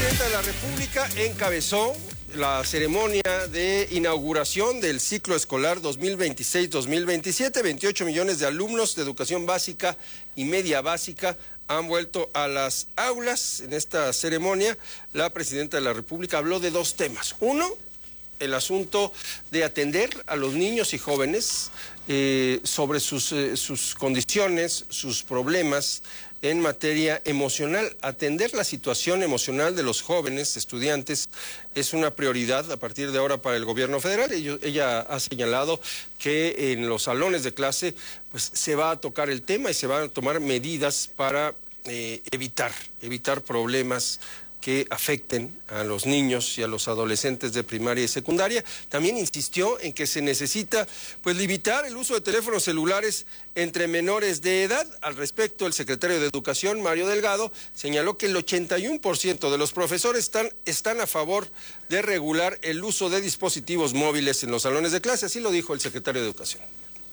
presidenta de la República encabezó la ceremonia de inauguración del ciclo escolar 2026-2027. 28 millones de alumnos de educación básica y media básica han vuelto a las aulas. En esta ceremonia, la presidenta de la República habló de dos temas. Uno, el asunto de atender a los niños y jóvenes sobre sus condiciones, sus problemas en materia emocional. Atender la situación emocional de los jóvenes estudiantes es una prioridad a partir de ahora para el gobierno federal. Ella ha señalado que en los salones de clase pues, se va a tocar el tema y se van a tomar medidas para evitar problemas que afecten a los niños y a los adolescentes de primaria y secundaria. También insistió en que se necesita pues limitar el uso de teléfonos celulares entre menores de edad. Al respecto, el secretario de Educación, Mario Delgado, señaló que el 81% de los profesores están a favor de regular el uso de dispositivos móviles en los salones de clase. Así lo dijo el secretario de Educación.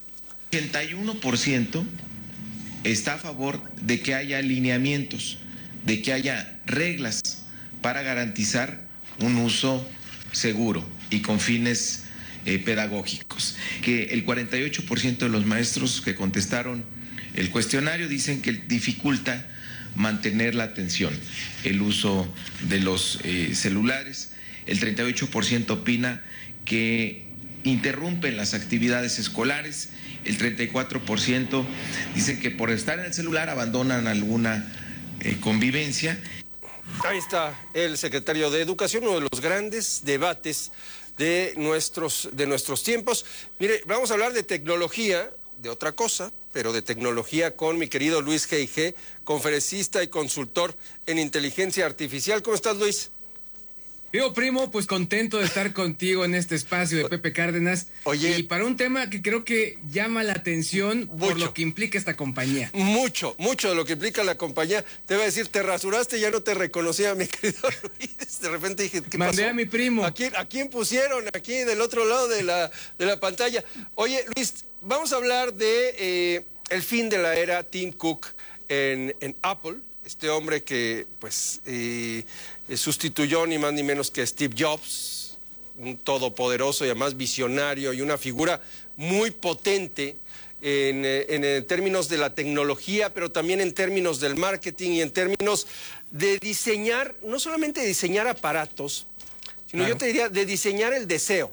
81% está a favor de que haya lineamientos, de que haya reglas para garantizar un uso seguro y con fines pedagógicos. Que el 48% de los maestros que contestaron el cuestionario dicen que dificulta mantener la atención, el uso de los celulares. El 38% opina que interrumpen las actividades escolares. El 34% dicen que por estar en el celular abandonan alguna convivencia. Ahí está el secretario de Educación, uno de los grandes debates de nuestros tiempos. Mire, vamos a hablar de tecnología, de otra cosa, pero de tecnología con mi querido Luis G.I.G., conferencista y consultor en inteligencia artificial. ¿Cómo estás, Luis? Yo, primo, pues contento de estar contigo en este espacio de Pepe Cárdenas. Oye, y para un tema que creo que llama la atención por lo que implica esta compañía. Mucho de lo que implica la compañía. Te iba a decir, te rasuraste, ya no te reconocía, mi querido Luis. De repente dije, ¿qué Mandé pasó? A mi primo. ¿A quién pusieron aquí del otro lado de la pantalla? Oye, Luis, vamos a hablar de el fin de la era Tim Cook en Apple. Este hombre que, pues, sustituyó ni más ni menos que Steve Jobs, un todopoderoso y además visionario y una figura muy potente en términos de la tecnología, pero también en términos del marketing y en términos de diseñar, no solamente de diseñar aparatos, sino claro, yo te diría de diseñar el deseo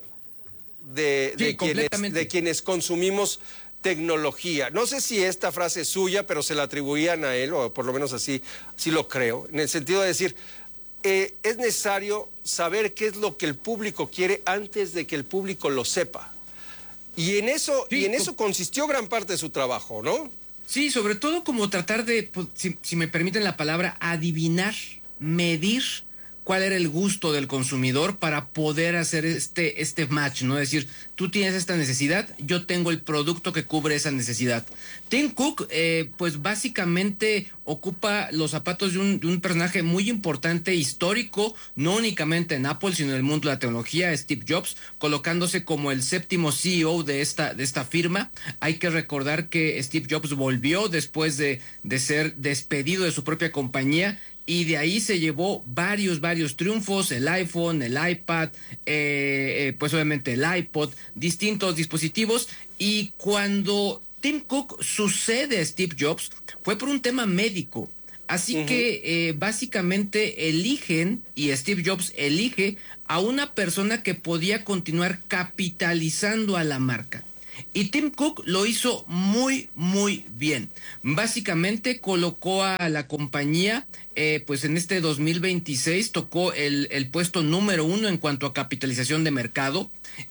de quienes consumimos tecnología. No sé si esta frase es suya, pero se la atribuían a él, o por lo menos así lo creo, en el sentido de decir, es necesario saber qué es lo que el público quiere antes de que el público lo sepa. Y en eso, sí, consistió gran parte de su trabajo, ¿no? Sí, sobre todo como tratar de, pues, si me permiten la palabra, adivinar, medir cuál era el gusto del consumidor para poder hacer este match, ¿no? Es decir, tú tienes esta necesidad, yo tengo el producto que cubre esa necesidad. Tim Cook, pues básicamente ocupa los zapatos de un personaje muy importante, histórico, no únicamente en Apple, sino en el mundo de la tecnología, Steve Jobs, colocándose como el séptimo CEO de esta firma. Hay que recordar que Steve Jobs volvió después de ser despedido de su propia compañía, y de ahí se llevó varios triunfos, el iPhone, el iPad, pues obviamente el iPod, distintos dispositivos. Y cuando Tim Cook sucede a Steve Jobs fue por un tema médico. Así que básicamente eligen, y Steve Jobs elige a una persona que podía continuar capitalizando a la marca. Y Tim Cook lo hizo muy bien. Básicamente colocó a la compañía, pues en este 2026 tocó el puesto número 1 en cuanto a capitalización de mercado.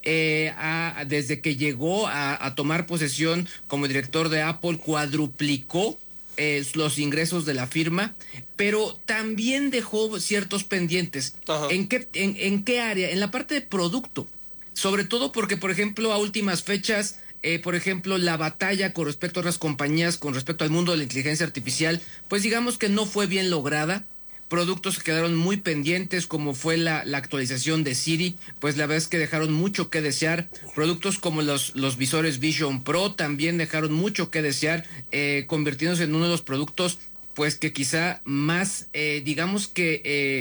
Desde que llegó a tomar posesión como director de Apple, cuadruplicó los ingresos de la firma, pero también dejó ciertos pendientes. ¿En qué área? En la parte de producto. Sobre todo porque, por ejemplo, a últimas fechas, por ejemplo, la batalla con respecto a otras compañías, con respecto al mundo de la inteligencia artificial, pues digamos que no fue bien lograda. Productos que quedaron muy pendientes, como fue la actualización de Siri, pues la verdad es que dejaron mucho que desear. Productos como los visores Vision Pro también dejaron mucho que desear, convirtiéndose en uno de los productos, pues que quizá más, digamos que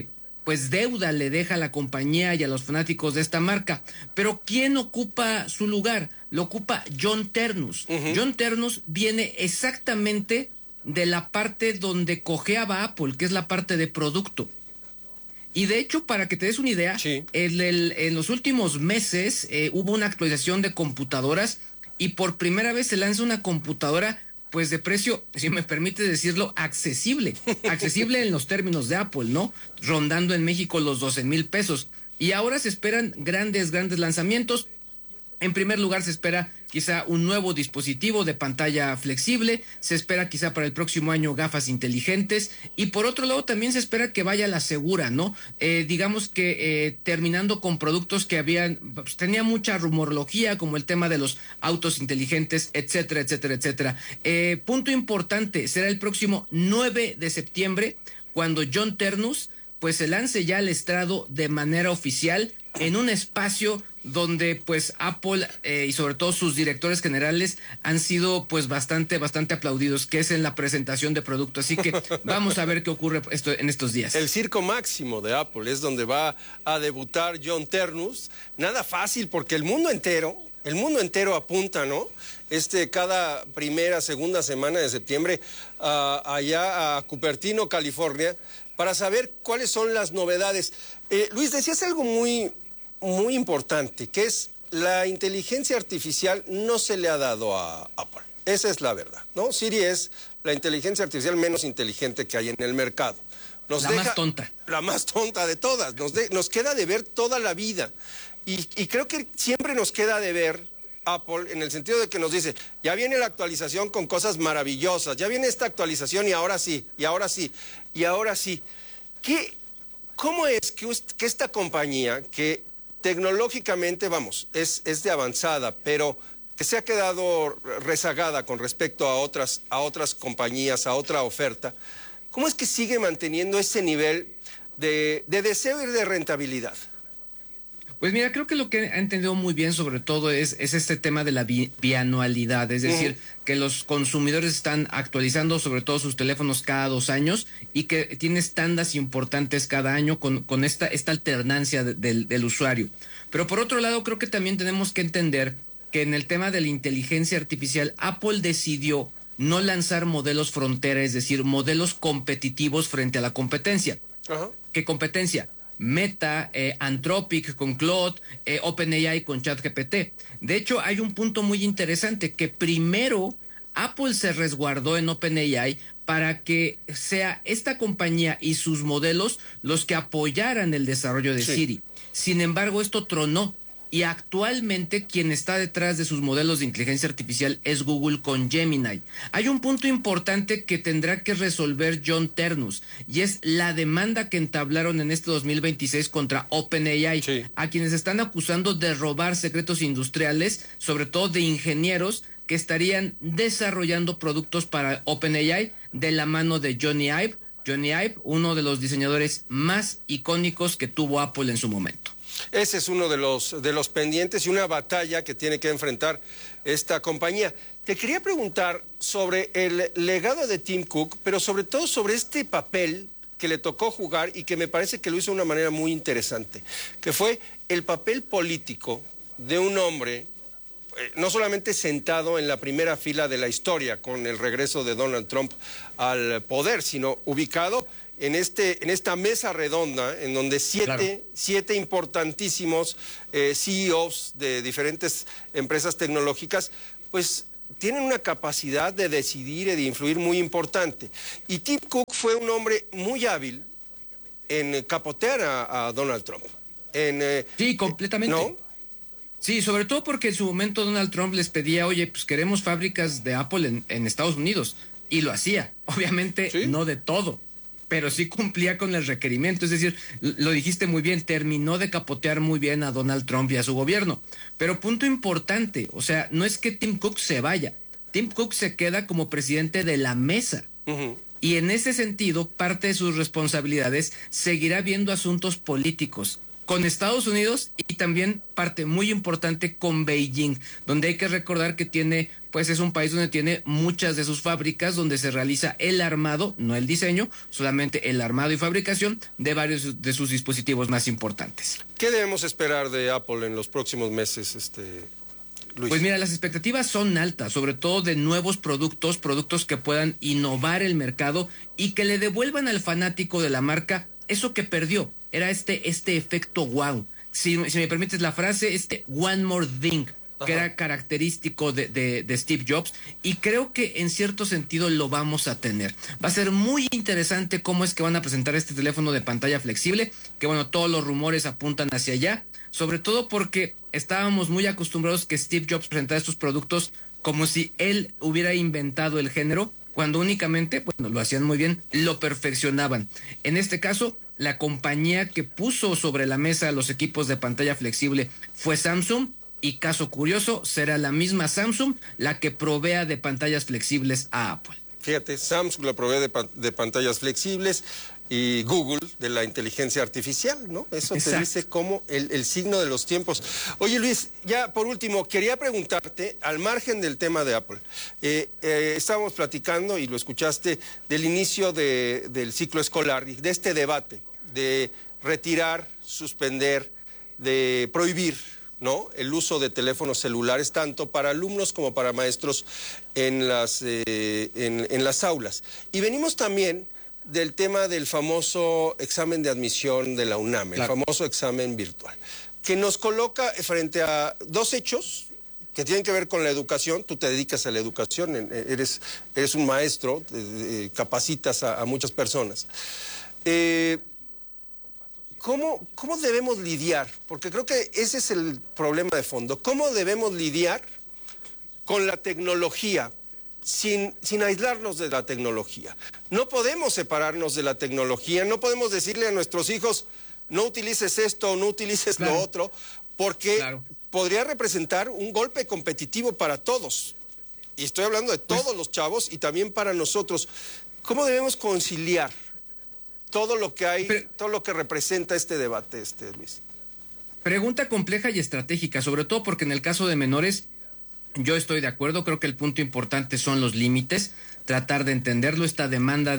pues deuda le deja a la compañía y a los fanáticos de esta marca. Pero ¿quién ocupa su lugar? Lo ocupa John Ternus. John Ternus viene exactamente de la parte donde cojeaba Apple, que es la parte de producto. Y de hecho, para que te des una idea, sí, en los últimos meses hubo una actualización de computadoras y por primera vez se lanza una computadora pues de precio, si me permite decirlo, accesible en los términos de Apple, ¿no? Rondando en México los 12,000 pesos. Y ahora se esperan grandes lanzamientos. En primer lugar, se espera quizá un nuevo dispositivo de pantalla flexible, se espera quizá para el próximo año gafas inteligentes y por otro lado también se espera que vaya la segura, ¿no? Digamos que terminando con productos que pues, tenía mucha rumorología como el tema de los autos inteligentes, etcétera, etcétera, etcétera. Punto importante, será el próximo 9 de septiembre cuando John Ternus pues se lance ya al estrado de manera oficial en un espacio donde pues Apple y sobre todo sus directores generales han sido pues bastante aplaudidos, que es en la presentación de producto. Así que vamos a ver qué ocurre en estos días. El circo máximo de Apple es donde va a debutar John Ternus. Nada fácil porque el mundo entero apunta, ¿no? Cada primera, segunda semana de septiembre allá a Cupertino, California, para saber cuáles son las novedades. Luis, decías algo muy importante, que es la inteligencia artificial no se le ha dado a Apple. Esa es la verdad, ¿no? Siri es la inteligencia artificial menos inteligente que hay en el mercado. Más tonta. La más tonta de todas. Nos queda de ver toda la vida. Y creo que siempre nos queda de ver Apple en el sentido de que nos dice, ya viene la actualización con cosas maravillosas, ya viene esta actualización y ahora sí, y ahora sí, y ahora sí. ¿Cómo es que esta compañía, que tecnológicamente, es de avanzada, pero que se ha quedado rezagada con respecto a otras compañías, a otra oferta, cómo es que sigue manteniendo ese nivel de deseo y de rentabilidad? Pues mira, creo que lo que ha entendido muy bien sobre todo es este tema de la bianualidad, es decir, que los consumidores están actualizando sobre todo sus teléfonos cada 2 años y que tienes tandas importantes cada año con esta alternancia del usuario. Pero por otro lado, creo que también tenemos que entender que en el tema de la inteligencia artificial, Apple decidió no lanzar modelos frontera, es decir, modelos competitivos frente a la competencia. Ajá. ¿Qué competencia? Meta, Anthropic con Claude, OpenAI con ChatGPT. De hecho, hay un punto muy interesante, que primero Apple se resguardó en OpenAI para que sea esta compañía y sus modelos los que apoyaran el desarrollo de Siri. Sin embargo, esto tronó. Y actualmente quien está detrás de sus modelos de inteligencia artificial es Google con Gemini. Hay un punto importante que tendrá que resolver John Ternus y es la demanda que entablaron en este 2026 contra OpenAI, a quienes están acusando de robar secretos industriales, sobre todo de ingenieros que estarían desarrollando productos para OpenAI de la mano de Johnny Ive. Johnny Ive, uno de los diseñadores más icónicos que tuvo Apple en su momento. Ese es uno de los pendientes y una batalla que tiene que enfrentar esta compañía. Te quería preguntar sobre el legado de Tim Cook, pero sobre todo sobre este papel que le tocó jugar y que me parece que lo hizo de una manera muy interesante, que fue el papel político de un hombre no solamente sentado en la primera fila de la historia con el regreso de Donald Trump al poder, sino ubicado en esta mesa redonda en donde siete importantísimos CEOs de diferentes empresas tecnológicas, pues tienen una capacidad de decidir y de influir muy importante. Y Tim Cook fue un hombre muy hábil en capotear a Donald Trump. Sí, completamente. ¿No? Sí, sobre todo porque en su momento Donald Trump les pedía, oye, pues queremos fábricas de Apple en Estados Unidos. Y lo hacía. Obviamente ¿sí? No de todo, pero sí cumplía con el requerimiento. Es decir, lo dijiste muy bien, terminó de capotear muy bien a Donald Trump y a su gobierno. Pero punto importante, o sea, no es que Tim Cook se vaya. Tim Cook se queda como presidente de la mesa. Y en ese sentido, parte de sus responsabilidades seguirá viendo asuntos políticos. con Estados Unidos y también parte muy importante con Beijing, donde hay que recordar que tiene, pues es un país donde tiene muchas de sus fábricas, donde se realiza el armado, no el diseño, solamente el armado y fabricación de varios de sus dispositivos más importantes. ¿Qué debemos esperar de Apple en los próximos meses, Luis? Pues mira, las expectativas son altas, sobre todo de nuevos productos que puedan innovar el mercado y que le devuelvan al fanático de la marca eso que perdió. Era este efecto wow. Si me permites la frase, one more thing, que era característico de Steve Jobs, y creo que en cierto sentido lo vamos a tener. Va a ser muy interesante cómo es que van a presentar este teléfono de pantalla flexible, que bueno, todos los rumores apuntan hacia allá, sobre todo porque estábamos muy acostumbrados que Steve Jobs presentara estos productos como si él hubiera inventado el género, cuando únicamente, bueno, lo hacían muy bien, lo perfeccionaban. En este caso, la compañía que puso sobre la mesa los equipos de pantalla flexible fue Samsung, y caso curioso, será la misma Samsung la que provea de pantallas flexibles a Apple. Fíjate, Samsung la provee de pantallas flexibles y Google de la inteligencia artificial, ¿no? Eso Exacto. Te dice como el signo de los tiempos. Oye, Luis, ya por último, quería preguntarte, al margen del tema de Apple, estábamos platicando, y lo escuchaste, del inicio del ciclo escolar, de este debate de retirar, suspender, de prohibir, ¿no?, el uso de teléfonos celulares, tanto para alumnos como para maestros en las aulas. Y venimos también del tema del famoso examen de admisión de la UNAM, claro, el famoso examen virtual, que nos coloca frente a dos hechos que tienen que ver con la educación. Tú te dedicas a la educación, eres un maestro, capacitas a muchas personas. ¿Cómo debemos lidiar? Porque creo que ese es el problema de fondo. ¿Cómo debemos lidiar con la tecnología sin aislarnos de la tecnología? No podemos separarnos de la tecnología, no podemos decirle a nuestros hijos, no utilices esto, no utilices lo otro, porque podría representar un golpe competitivo para todos. Y estoy hablando de todos los chavos y también para nosotros. ¿Cómo debemos conciliar todo lo que hay, todo lo que representa este debate, Luis? Pregunta compleja y estratégica, sobre todo porque en el caso de menores, yo estoy de acuerdo, creo que el punto importante son los límites, tratar de entenderlo, esta demanda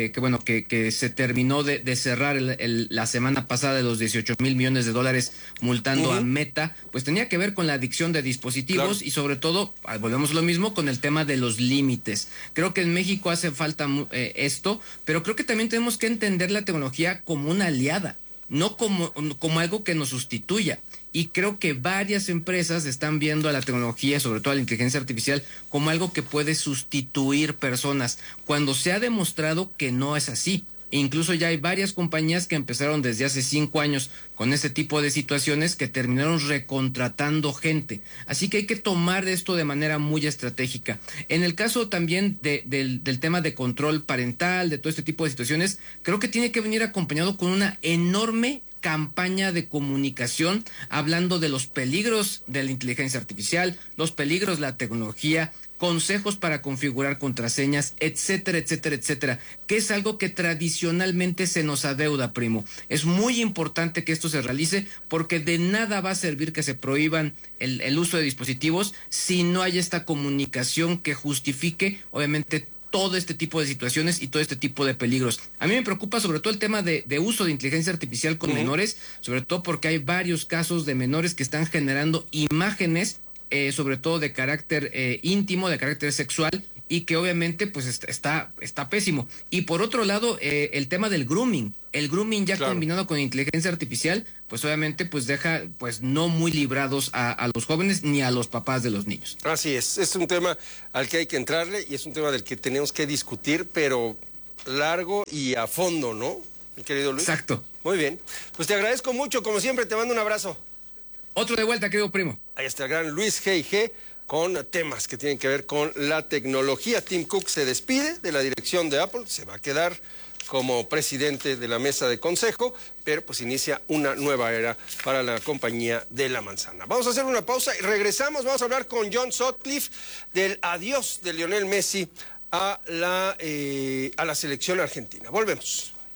que se terminó de cerrar la semana pasada de los 18,000 millones de dólares multando a Meta, pues tenía que ver con la adicción de dispositivos, claro, y sobre todo, volvemos a lo mismo, con el tema de los límites. Creo que en México hace falta esto, pero creo que también tenemos que entender la tecnología como una aliada, no como algo que nos sustituya. Y creo que varias empresas están viendo a la tecnología, sobre todo a la inteligencia artificial, como algo que puede sustituir personas, cuando se ha demostrado que no es así. Incluso ya hay varias compañías que empezaron desde hace 5 años con este tipo de situaciones que terminaron recontratando gente. Así que hay que tomar esto de manera muy estratégica. En el caso también del tema de control parental, de todo este tipo de situaciones, creo que tiene que venir acompañado con una enorme campaña de comunicación hablando de los peligros de la inteligencia artificial, los peligros de la tecnología, consejos para configurar contraseñas, etcétera, etcétera, etcétera, que es algo que tradicionalmente se nos adeuda, primo. Es muy importante que esto se realice porque de nada va a servir que se prohíban el uso de dispositivos si no hay esta comunicación que justifique, obviamente, todo este tipo de situaciones y todo este tipo de peligros. A mí me preocupa sobre todo el tema de uso de inteligencia artificial con menores, sobre todo porque hay varios casos de menores que están generando imágenes, sobre todo de carácter íntimo, de carácter sexual, y que obviamente pues está pésimo. Y por otro lado, el tema del grooming. El grooming ya combinado con inteligencia artificial, pues obviamente pues deja pues no muy librados a los jóvenes ni a los papás de los niños. Así es un tema al que hay que entrarle y es un tema del que tenemos que discutir, pero largo y a fondo, ¿no, mi querido Luis? Exacto. Muy bien, pues te agradezco mucho, como siempre, te mando un abrazo. Otro de vuelta, querido primo. Ahí está el gran Luis G.I.G. con temas que tienen que ver con la tecnología. Tim Cook se despide de la dirección de Apple, se va a quedar como presidente de la mesa de consejo, pero pues inicia una nueva era para la compañía de la manzana. Vamos a hacer una pausa y regresamos, vamos a hablar con John Sutcliffe del adiós de Lionel Messi a la selección argentina. Volvemos.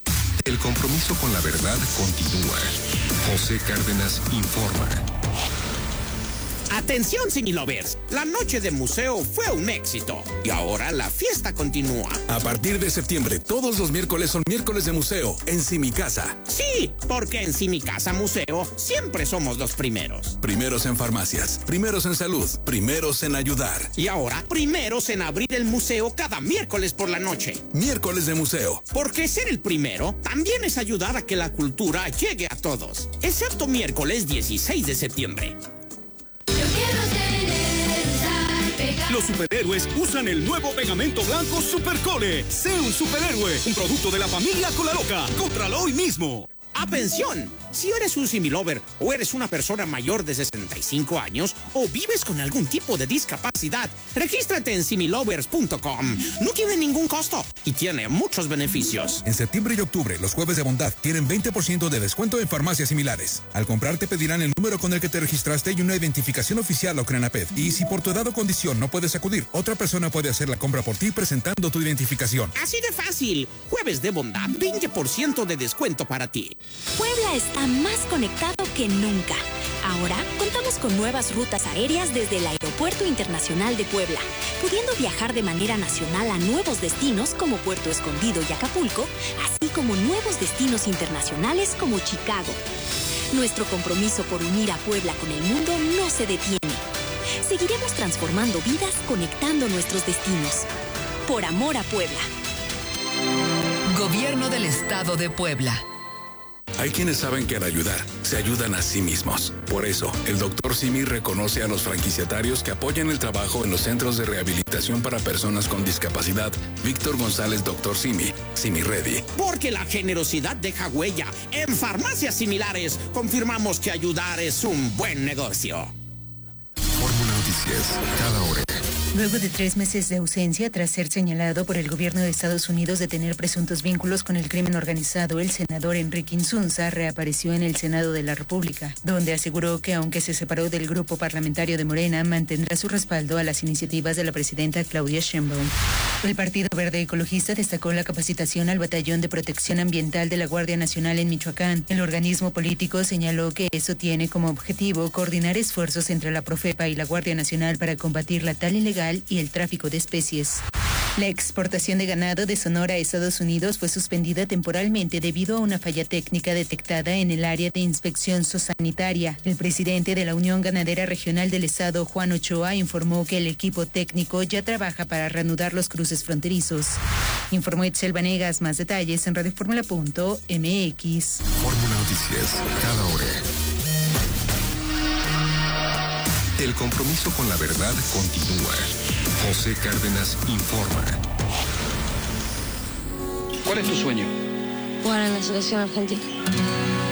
El compromiso con la verdad continúa. José Cárdenas informa. Atención, Cinelovers, la noche de museo fue un éxito y ahora la fiesta continúa. A partir de septiembre, todos los miércoles son miércoles de museo en Simicasa. Sí, porque en Simicasa Museo siempre somos los primeros. Primeros en farmacias, primeros en salud, primeros en ayudar. Y ahora, primeros en abrir el museo cada miércoles por la noche. Miércoles de museo. Porque ser el primero también es ayudar a que la cultura llegue a todos. Excepto miércoles 16 de septiembre. Los superhéroes usan el nuevo pegamento blanco Supercole. Sé un superhéroe, un producto de la familia Colaloca. Cómpralo hoy mismo. ¡Atención! Si eres un similover o eres una persona mayor de 65 años o vives con algún tipo de discapacidad, regístrate en similovers.com. No tiene ningún costo y tiene muchos beneficios. En septiembre y octubre, los jueves de bondad tienen 20% de descuento en farmacias similares. Al comprar te pedirán el número con el que te registraste y una identificación oficial o Crenaped. Y si por tu edad o condición no puedes acudir, otra persona puede hacer la compra por ti presentando tu identificación. Así de fácil. Jueves de bondad, 20% de descuento para ti. Puebla está más conectado que nunca. Ahora contamos con nuevas rutas aéreas desde el Aeropuerto Internacional de Puebla, pudiendo viajar de manera nacional a nuevos destinos como Puerto Escondido y Acapulco, así como nuevos destinos internacionales como Chicago. Nuestro compromiso por unir a Puebla con el mundo no se detiene. Seguiremos transformando vidas conectando nuestros destinos. Por amor a Puebla. Gobierno del Estado de Puebla. Hay quienes saben que al ayudar, se ayudan a sí mismos. Por eso, el Dr. Simi reconoce a los franquiciatarios que apoyan el trabajo en los centros de rehabilitación para personas con discapacidad. Víctor González, Dr. Simi, Simi Ready. Porque la generosidad deja huella. En farmacias similares, confirmamos que ayudar es un buen negocio. Fórmula Noticias, cada hora. Luego de 3 meses de ausencia, tras ser señalado por el gobierno de Estados Unidos de tener presuntos vínculos con el crimen organizado, el senador Enrique Insunza reapareció en el Senado de la República, donde aseguró que aunque se separó del grupo parlamentario de Morena, mantendrá su respaldo a las iniciativas de la presidenta Claudia Sheinbaum. El Partido Verde Ecologista destacó la capacitación al Batallón de Protección Ambiental de la Guardia Nacional en Michoacán. El organismo político señaló que eso tiene como objetivo coordinar esfuerzos entre la Profepa y la Guardia Nacional para combatir la tala ilegal y el tráfico de especies. La exportación de ganado de Sonora a Estados Unidos fue suspendida temporalmente debido a una falla técnica detectada en el área de inspección zoosanitaria. El presidente de la Unión Ganadera Regional del Estado, Juan Ochoa, informó que el equipo técnico ya trabaja para reanudar los cruces fronterizos. Informó Itzel Vanegas. Más detalles en radioformula.mx. Fórmula Noticias, cada hora. El compromiso con la verdad continúa. José Cárdenas informa. ¿Cuál es tu sueño? Jugar en la selección argentina.